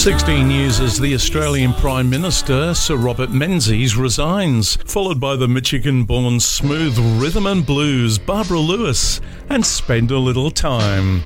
16 years as the Australian Prime Minister, Sir Robert Menzies resigns, followed by the Michigan-born smooth rhythm and blues Barbara Lewis, and Spend a Little Time.